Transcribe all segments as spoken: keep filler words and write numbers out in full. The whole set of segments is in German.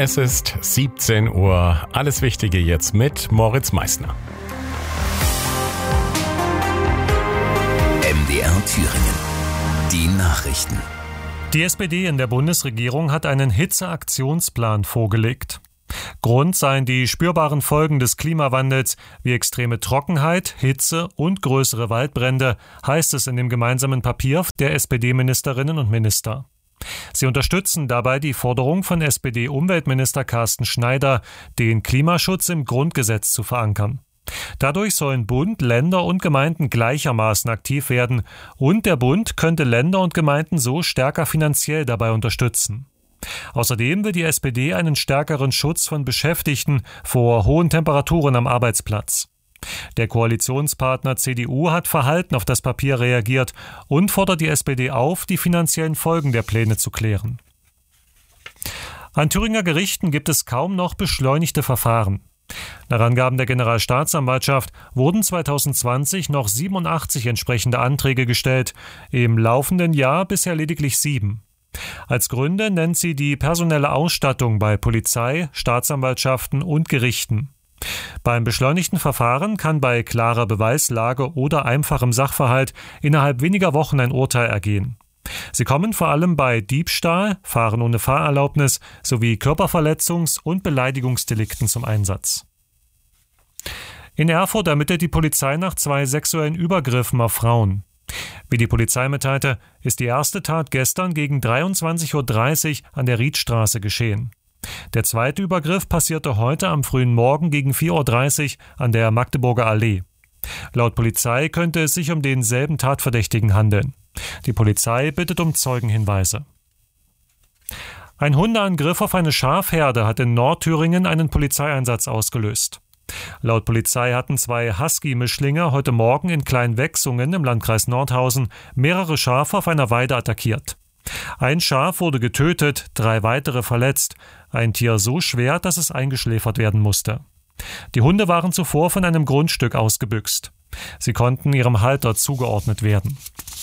Es ist siebzehn Uhr. Alles Wichtige jetzt mit Moritz Meissner. M D R Thüringen. Die Nachrichten. Die S P D in der Bundesregierung hat einen Hitzeaktionsplan vorgelegt. Grund seien die spürbaren Folgen des Klimawandels wie extreme Trockenheit, Hitze und größere Waldbrände, heißt es in dem gemeinsamen Papier der S P D-Ministerinnen und Minister. Sie unterstützen dabei die Forderung von S P D-Umweltminister Carsten Schneider, den Klimaschutz im Grundgesetz zu verankern. Dadurch sollen Bund, Länder und Gemeinden gleichermaßen aktiv werden und der Bund könnte Länder und Gemeinden so stärker finanziell dabei unterstützen. Außerdem will die S P D einen stärkeren Schutz von Beschäftigten vor hohen Temperaturen am Arbeitsplatz. Der Koalitionspartner C D U hat verhalten auf das Papier reagiert und fordert die S P D auf, die finanziellen Folgen der Pläne zu klären. An Thüringer Gerichten gibt es kaum noch beschleunigte Verfahren. Nach Angaben der Generalstaatsanwaltschaft wurden zweitausendzwanzig noch siebenundachtzig entsprechende Anträge gestellt, im laufenden Jahr bisher lediglich sieben. Als Gründe nennt sie die personelle Ausstattung bei Polizei, Staatsanwaltschaften und Gerichten. Beim beschleunigten Verfahren kann bei klarer Beweislage oder einfachem Sachverhalt innerhalb weniger Wochen ein Urteil ergehen. Sie kommen vor allem bei Diebstahl, Fahren ohne Fahrerlaubnis sowie Körperverletzungs- und Beleidigungsdelikten zum Einsatz. In Erfurt ermittelt die Polizei nach zwei sexuellen Übergriffen auf Frauen. Wie die Polizei mitteilte, ist die erste Tat gestern gegen dreiundzwanzig Uhr dreißig an der Riedstraße geschehen. Der zweite Übergriff passierte heute am frühen Morgen gegen vier Uhr dreißig an der Magdeburger Allee. Laut Polizei könnte es sich um denselben Tatverdächtigen handeln. Die Polizei bittet um Zeugenhinweise. Ein Hundeangriff auf eine Schafherde hat in Nordthüringen einen Polizeieinsatz ausgelöst. Laut Polizei hatten zwei Husky-Mischlinge heute Morgen in Kleinwechsungen im Landkreis Nordhausen mehrere Schafe auf einer Weide attackiert. Ein Schaf wurde getötet, drei weitere verletzt, ein Tier so schwer, dass es eingeschläfert werden musste. Die Hunde waren zuvor von einem Grundstück ausgebüxt. Sie konnten ihrem Halter zugeordnet werden.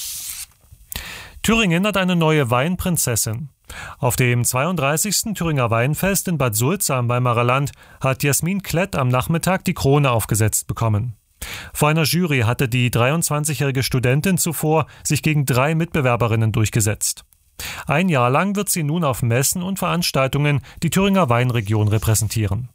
Thüringen hat eine neue Weinprinzessin. Auf dem zweiunddreißigsten Thüringer Weinfest in Bad Sulza im Weimarer Land hat Jasmin Klett am Nachmittag die Krone aufgesetzt bekommen. Vor einer Jury hatte die dreiundzwanzigjährige Studentin zuvor sich gegen drei Mitbewerberinnen durchgesetzt. Ein Jahr lang wird sie nun auf Messen und Veranstaltungen die Thüringer Weinregion repräsentieren.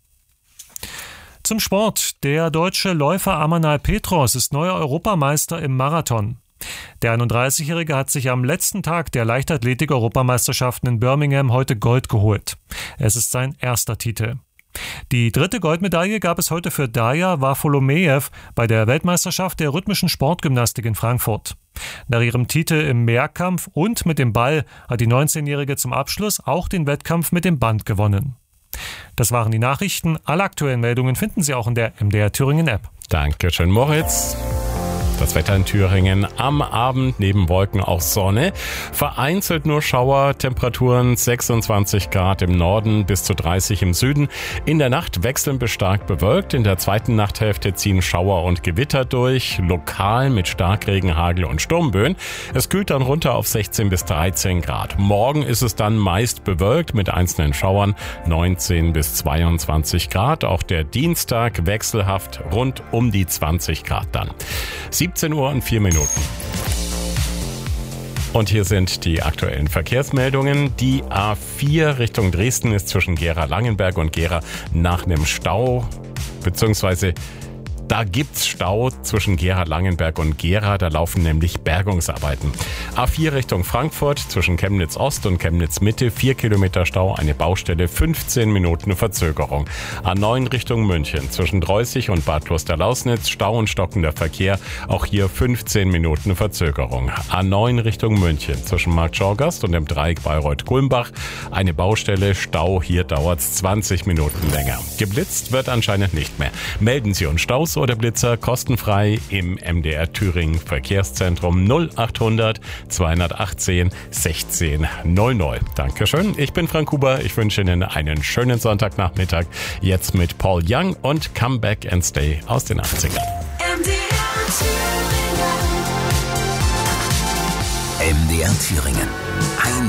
Zum Sport. Der deutsche Läufer Amanal Petros ist neuer Europameister im Marathon. Der einunddreißigjährige hat sich am letzten Tag der Leichtathletik-Europameisterschaften in Birmingham heute Gold geholt. Es ist sein erster Titel. Die dritte Goldmedaille gab es heute für Darja Varfolomeev bei der Weltmeisterschaft der rhythmischen Sportgymnastik in Frankfurt. Nach ihrem Titel im Mehrkampf und mit dem Ball hat die neunzehnjährige zum Abschluss auch den Wettkampf mit dem Band gewonnen. Das waren die Nachrichten. Alle aktuellen Meldungen finden Sie auch in der M D R Thüringen App. Dankeschön, Moritz. Das Wetter in Thüringen am Abend neben Wolken auch Sonne. Vereinzelt nur Schauer, Temperaturen sechsundzwanzig Grad im Norden bis zu dreißig im Süden. In der Nacht wechselnd bis stark bewölkt. In der zweiten Nachthälfte ziehen Schauer und Gewitter durch. Lokal mit Starkregen, Hagel und Sturmböen. Es kühlt dann runter auf sechzehn bis dreizehn Grad. Morgen ist es dann meist bewölkt mit einzelnen Schauern. neunzehn bis zweiundzwanzig Grad. Auch der Dienstag wechselhaft rund um die zwanzig Grad dann. siebzehn Uhr und vier Minuten. Und hier sind die aktuellen Verkehrsmeldungen. Die A vier Richtung Dresden ist zwischen Gera-Langenberg und Gera nach einem Stau, beziehungsweise da gibt's Stau zwischen Gera-Langenberg und Gera, da laufen nämlich Bergungsarbeiten. A vier Richtung Frankfurt zwischen Chemnitz Ost und Chemnitz Mitte, vier Kilometer Stau, eine Baustelle, fünfzehn Minuten Verzögerung. A neun Richtung München zwischen Dreußig und Bad Klosterlausnitz, Stau und stockender Verkehr, auch hier fünfzehn Minuten Verzögerung. A neun Richtung München zwischen Markt Schorgast und dem Dreieck Bayreuth-Kulmbach, eine Baustelle, Stau, hier dauert's zwanzig Minuten länger. Geblitzt wird anscheinend nicht mehr. Melden Sie uns Staus oder Blitzer kostenfrei im M D R Thüringen Verkehrszentrum null achthundert zweihundertachtzehn sechzehn null null. Dankeschön, ich bin Frank Huber, ich wünsche Ihnen einen schönen Sonntagnachmittag, jetzt mit Paul Young und Come Back and Stay aus den achtzigern. M D R Thüringen. M D R Thüringen. Ein